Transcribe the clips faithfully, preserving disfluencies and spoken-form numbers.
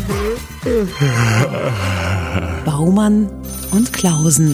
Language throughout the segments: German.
Baumann und Klausen.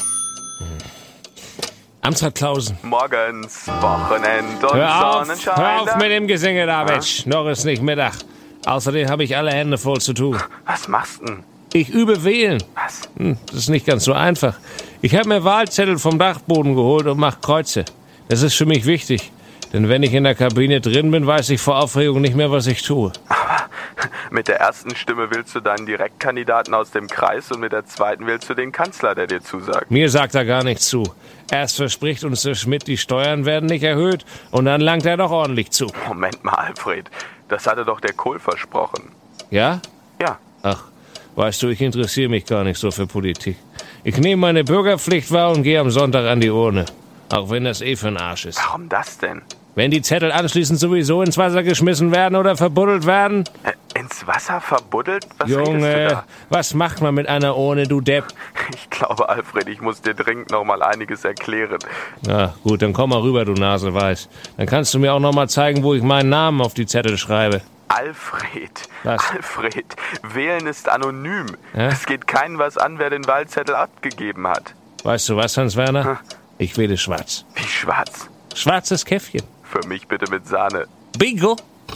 Amtsrat Klausen. Morgens, Wochenend und Hör auf, Sonnenschein. hör auf mit dem Gesinge da, Mensch. Noch ist nicht Mittag. Außerdem habe ich alle Hände voll zu tun. Was machst denn? Ich übe wählen. Was? Hm, das ist nicht ganz so einfach. Ich habe mir Wahlzettel vom Dachboden geholt und mache Kreuze. Das ist für mich wichtig. Denn wenn ich in der Kabine drin bin, weiß ich vor Aufregung nicht mehr, was ich tue. Aber mit der ersten Stimme wählst du deinen Direktkandidaten aus dem Kreis und mit der zweiten wählst du den Kanzler, der dir zusagt. Mir sagt er gar nichts zu. Erst verspricht uns der Schmidt, die Steuern werden nicht erhöht und dann langt er doch ordentlich zu. Moment mal, Alfred. Das hatte doch der Kohl versprochen. Ja? Ja. Ach, weißt du, ich interessiere mich gar nicht so für Politik. Ich nehme meine Bürgerpflicht wahr und gehe am Sonntag an die Urne. Auch wenn das eh für ein Arsch ist. Warum das denn? Wenn die Zettel anschließend sowieso ins Wasser geschmissen werden oder verbuddelt werden? Äh, ins Wasser verbuddelt? Was redest du Junge, da? was macht man mit einer Urne, du Depp? Ich glaube, Alfred, ich muss dir dringend noch mal einiges erklären. Na gut, dann komm mal rüber, du Naseweiß. Dann kannst du mir auch noch mal zeigen, wo ich meinen Namen auf die Zettel schreibe. Alfred, Was? Alfred, wählen ist anonym. Ja? Es geht keinen was an, wer den Wahlzettel abgegeben hat. Weißt du was, Hans-Werner? Hm. Ich wähle schwarz. Wie schwarz. Schwarzes Käffchen. Für mich bitte mit Sahne. Bingo!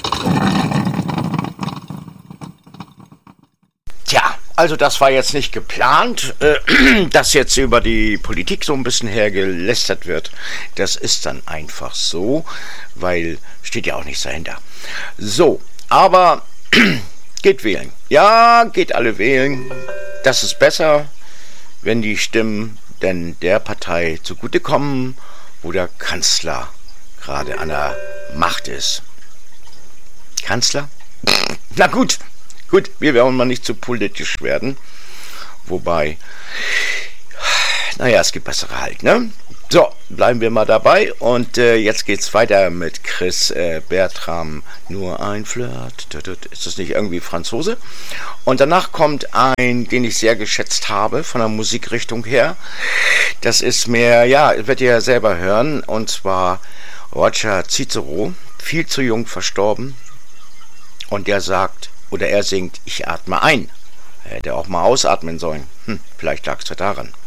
Tja, also das war jetzt nicht geplant, äh, dass jetzt über die Politik so ein bisschen hergelästert wird. Das ist dann einfach so, weil steht ja auch nichts dahinter. So, aber geht wählen. Ja, geht alle wählen. Das ist besser, wenn die Stimmen denn der Partei zugutekommen, wo der Kanzler gerade an der Macht ist. Kanzler? Na gut, gut, wir werden mal nicht zu politisch werden. Wobei, naja, es gibt bessere halt, ne? So, bleiben wir mal dabei und äh, jetzt geht's weiter mit Chris äh, Bertram, nur ein Flirt. Ist das nicht irgendwie Franzose? Und danach kommt ein, den ich sehr geschätzt habe, von der Musikrichtung her. Das ist mehr, ja, werdet ihr ja selber hören, und zwar Roger Cicero, viel zu jung verstorben. Und der sagt, oder er singt, ich atme ein. Er hätte auch mal ausatmen sollen. Hm, vielleicht lag's ja daran.